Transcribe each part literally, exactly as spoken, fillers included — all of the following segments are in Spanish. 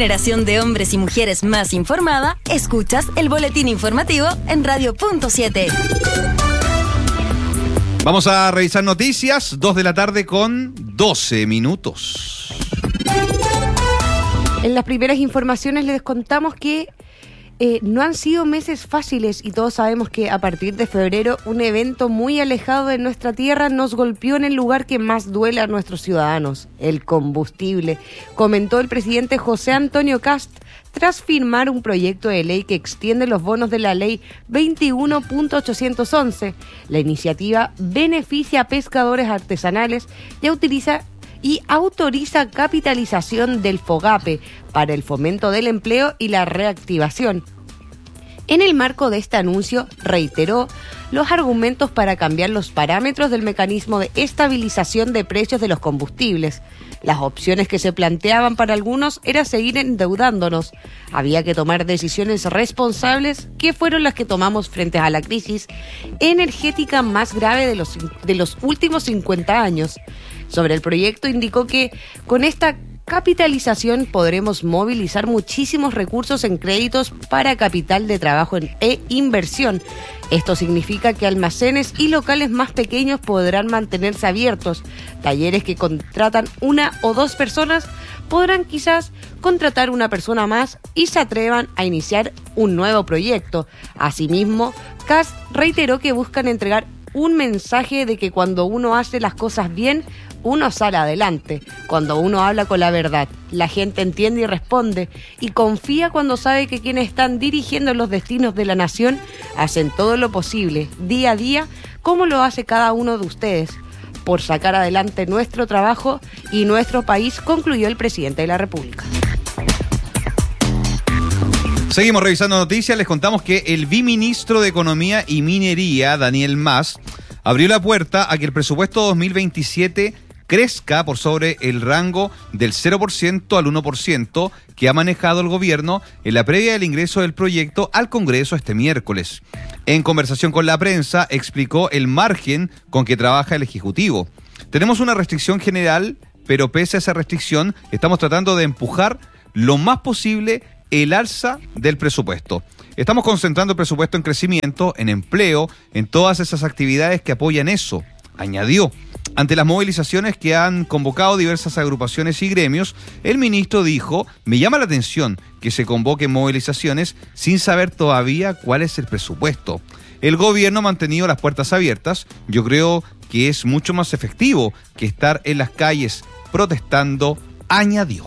generación de hombres y mujeres más informada, escuchas el boletín informativo en Radio Punto siete. Vamos a revisar noticias, dos de la tarde con doce minutos. En las primeras informaciones les contamos que eh, no han sido meses fáciles y todos sabemos que a partir de febrero un evento muy alejado de nuestra tierra nos golpeó en el lugar que más duele a nuestros ciudadanos, el combustible, comentó el presidente José Antonio Kast tras firmar un proyecto de ley que extiende los bonos de la ley veintiuno punto ochocientos once. La iniciativa beneficia a pescadores artesanales y utiliza y autoriza capitalización del FOGAPE para el fomento del empleo y la reactivación. En el marco de este anuncio, reiteró los argumentos para cambiar los parámetros del mecanismo de estabilización de precios de los combustibles. Las opciones que se planteaban para algunos era seguir endeudándonos. Había que tomar decisiones responsables, que fueron las que tomamos frente a la crisis energética más grave de los, de los últimos cincuenta años. Sobre el proyecto indicó que con esta capitalización podremos movilizar muchísimos recursos en créditos para capital de trabajo e inversión. Esto significa que almacenes y locales más pequeños podrán mantenerse abiertos. Talleres que contratan una o dos personas podrán quizás contratar una persona más y se atrevan a iniciar un nuevo proyecto. Asimismo, Kast reiteró que buscan entregar un mensaje de que cuando uno hace las cosas bien, uno sale adelante. Cuando uno habla con la verdad, la gente entiende y responde y confía cuando sabe que quienes están dirigiendo los destinos de la nación hacen todo lo posible, día a día, como lo hace cada uno de ustedes, por sacar adelante nuestro trabajo y nuestro país, concluyó el presidente de la República. Seguimos revisando noticias, les contamos que el viceministro de Economía y Minería, Daniel Mas, abrió la puerta a que el presupuesto dos mil veintisiete crezca por sobre el rango del cero por ciento al uno por ciento que ha manejado el gobierno en la previa del ingreso del proyecto al Congreso este miércoles. En conversación con la prensa, explicó el margen con que trabaja el Ejecutivo. Tenemos una restricción general, pero pese a esa restricción, estamos tratando de empujar lo más posible el alza del presupuesto. Estamos concentrando el presupuesto en crecimiento, en empleo, en todas esas actividades que apoyan eso, añadió. Ante las movilizaciones que han convocado diversas agrupaciones y gremios, el ministro dijo, me llama la atención que se convoquen movilizaciones sin saber todavía cuál es el presupuesto. El gobierno ha mantenido las puertas abiertas. Yo creo que es mucho más efectivo que estar en las calles protestando, añadió.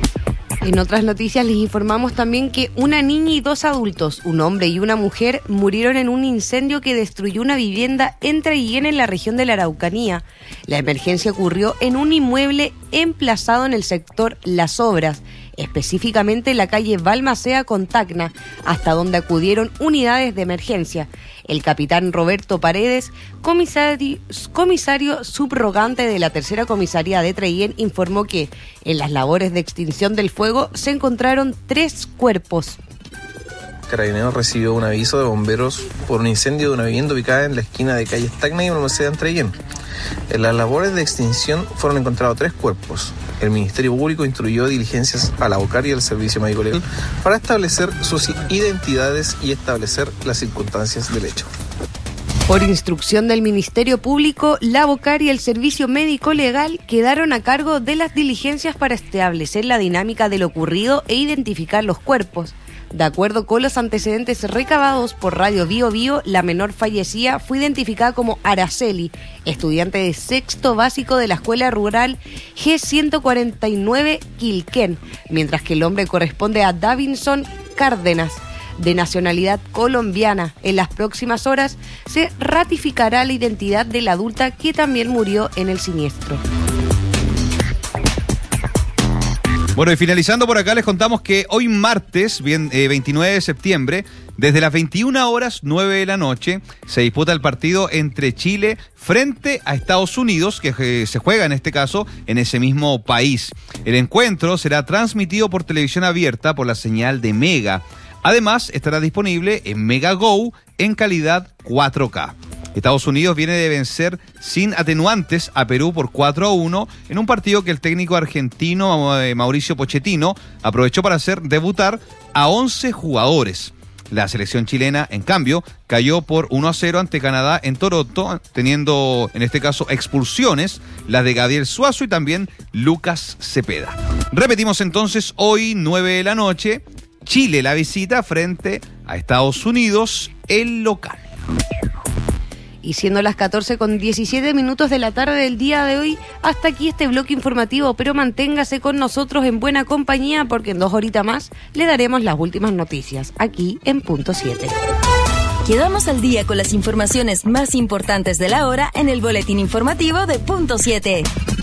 En otras noticias les informamos también que una niña y dos adultos, un hombre y una mujer, murieron en un incendio que destruyó una vivienda en Traiguén, en la región de la Araucanía. La emergencia ocurrió en un inmueble emplazado en el sector Las Obras, específicamente en la calle Balmaceda con Tacna, hasta donde acudieron unidades de emergencia. El capitán Roberto Paredes, comisario, comisario subrogante de la tercera comisaría de Traiguén, informó que en las labores de extinción del fuego se encontraron tres cuerpos. Carabineros recibió un aviso de bomberos por un incendio de una vivienda ubicada en la esquina de calle Tacna y Balmaceda en Traiguén. En las labores de extinción fueron encontrados tres cuerpos. El Ministerio Público instruyó diligencias a la Bocar y al Servicio Médico Legal para establecer sus identidades y establecer las circunstancias del hecho. Por instrucción del Ministerio Público, la Bocar y el Servicio Médico Legal quedaron a cargo de las diligencias para establecer la dinámica de lo ocurrido e identificar los cuerpos. De acuerdo con los antecedentes recabados por Radio Bío Bío, la menor fallecida fue identificada como Araceli, estudiante de sexto básico de la Escuela Rural G ciento cuarenta y nueve Quilquén, mientras que el hombre corresponde a Davinson Cárdenas, de nacionalidad colombiana. En las próximas horas se ratificará la identidad de la adulta que también murió en el siniestro. Bueno, y finalizando por acá les contamos que hoy martes, bien, eh, veintinueve de septiembre, desde las veintiuna horas nueve de la noche, se disputa el partido entre Chile frente a Estados Unidos, que eh, se juega en este caso en ese mismo país. El encuentro será transmitido por televisión abierta por la señal de Mega. Además, estará disponible en Mega Go en calidad cuatro K. Estados Unidos viene de vencer sin atenuantes a Perú por cuatro a uno en un partido que el técnico argentino Mauricio Pochettino aprovechó para hacer debutar a once jugadores. La selección chilena, en cambio, cayó por uno a cero ante Canadá en Toronto, teniendo en este caso expulsiones, las de Gabriel Suazo y también Lucas Cepeda. Repetimos entonces, hoy nueve de la noche, Chile la visita frente a Estados Unidos, el local. Y siendo las catorce con diecisiete minutos de la tarde del día de hoy, hasta aquí este bloque informativo, pero manténgase con nosotros en buena compañía porque en dos horitas más le daremos las últimas noticias, aquí en Punto siete. Quedamos al día con las informaciones más importantes de la hora en el boletín informativo de Punto siete.